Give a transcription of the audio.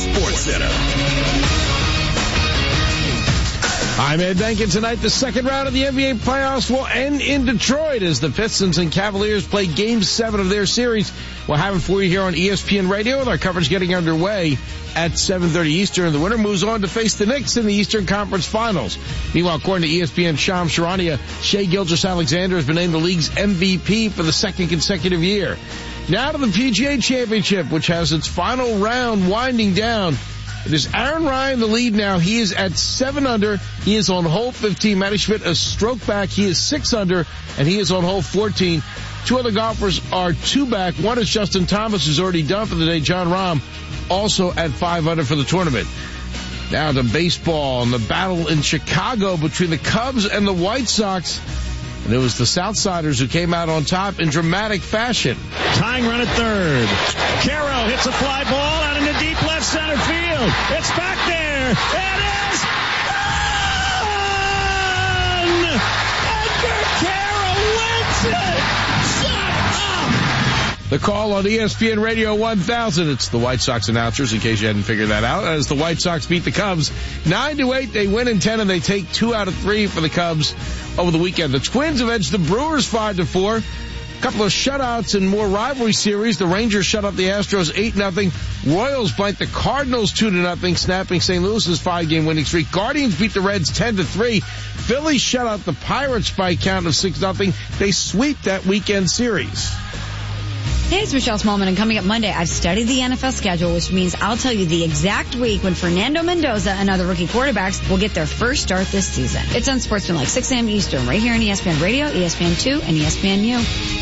Sports Center. I'm Ed Benkin. Tonight, the second round of the NBA playoffs will end in Detroit as the Pistons and Cavaliers play Game 7 of their series. We'll have it for you here on ESPN Radio with our coverage getting underway at 7:30 Eastern. The winner moves on to face the Knicks in the Eastern Conference Finals. Meanwhile, according to ESPN Shams Charania, Shai Gilgeous-Alexander has been named the league's MVP for the second consecutive year. Now to the PGA Championship, which has its final round winding down. It is Aaron Ryan the lead now. He is at 7 under. He is on hole 15. Matty Schmidt a stroke back. He is 6 under, and he is on hole 14. Two other golfers are 2 back. One is Justin Thomas, who's already done for the day. Jon Rahm also at 5 under for the tournament. Now to baseball and the battle in Chicago between the Cubs and the White Sox. And it was the Southsiders who came out on top in dramatic fashion. Tying run at third. Caro hits a fly ball out into deep left center field. It's back there. It is gone! Edgar Caro wins it! Shut up! The call on ESPN Radio 1000. It's the White Sox announcers, in case you hadn't figured that out, as the White Sox beat the Cubs 9-8. They win in 10, and they take 2 out of 3 for the Cubs over the weekend. The Twins have edged the Brewers 5-4. A couple of shutouts in more rivalry series. The Rangers shut out the Astros 8-0. Royals blanked the Cardinals 2-0, snapping St. Louis's 5-game winning streak. Guardians beat the Reds 10-3. Phillies shut out the Pirates by a count of 6-0. They sweep that weekend series. Hey, it's Michelle Smallman, and coming up Monday, I've studied the NFL schedule, which means I'll tell you the exact week when Fernando Mendoza and other rookie quarterbacks will get their first start this season. It's on Sportsman like 6 a.m. Eastern, right here on ESPN Radio, ESPN2, and ESPNU.